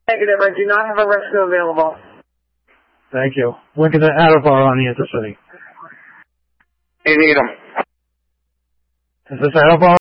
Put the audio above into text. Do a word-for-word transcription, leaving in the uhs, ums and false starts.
Negative. I do not have a rescue available. Thank you. Lincoln to Attleboro on the Intercity. Hey, Needham. Is this Attleboro?